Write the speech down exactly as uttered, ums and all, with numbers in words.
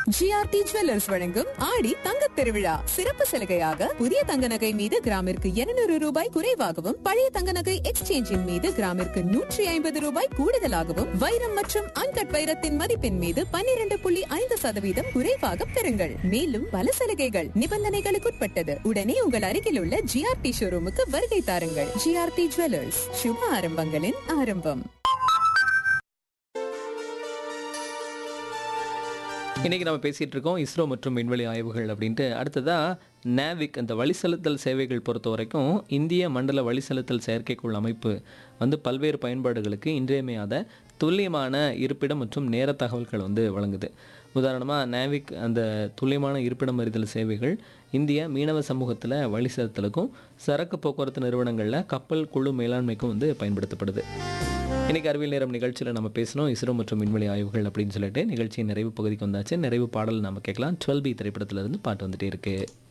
GRT jewellers வழங்கும் ஆடி தங்கத் திருவிழா சிறப்பு சலுகையாக புதிய தங்க நகை மீது கிராமிற்கு இருநூறு ரூபாய் குறைவாகவும் பழைய தங்க நகை எக்ஸ்சேஞ்சின் மீது கிராமிற்கு நூற்றி ஐம்பது ரூபாய் கூடுதலாகவும் வைரம் மற்றும் அன்கட் வைரத்தின் மதிப்பின் மீது பன்னிரண்டு புள்ளி ஐந்து சதவீதம் குறைவாக பெறுங்கள். மேலும் பல சலுகைகள் நிபந்தனைகளுக்குட்பட்டது. உடனே உங்கள் அருகில் உள்ள ஜிஆர்டி ஷோரூமுக்கு வருகை தாருங்கள். ஜிஆர்டி ஜுவல்லர்ஸ், சுப ஆரம்பங்களின் ஆரம்பம். இன்றைக்கி நம்ம பேசிகிட்டு இருக்கோம் இஸ்ரோ மற்றும் விண்வெளி ஆய்வுகள் அப்படின்ட்டு. அடுத்ததாக நேவிக் அந்த வழிசெலுத்தல் சேவைகள் பொறுத்த வரைக்கும் இந்திய மண்டல வழிசெலுத்தல் செயற்கைக்கோள் அமைப்பு வந்து பல்வேறு பயன்பாடுகளுக்கு இன்றியமையாத துல்லியமான இருப்பிடம் மற்றும் நேர தகவல்கள் வந்து வழங்குது. உதாரணமாக நேவிக் அந்த துல்லியமான இருப்பிடம் அறிதல் சேவைகள் இந்திய மீனவ சமூகத்தில் வழிசெலுத்தலுக்கும் சரக்கு போக்குவரத்து நிறுவனங்களில் கப்பல் குழு மேலாண்மைக்கும் வந்து பயன்படுத்தப்படுது. இன்றைக்கி அறிவியல் நேரம் நிகழ்ச்சியில் நம்ம பேசணும் இஸ்ரோ மற்றும் விண்வெளி ஆய்வுகள் அப்படின்னு சொல்லிட்டு நிகழ்ச்சியின் நிறைவு பகுதிக்கு வந்தாச்சு. நிறைவு பாடல் நம்ம கேட்கலாம். டுவெல் பி திரைப்படத்திலிருந்து பாட்டு வந்துட்டே இருக்குது.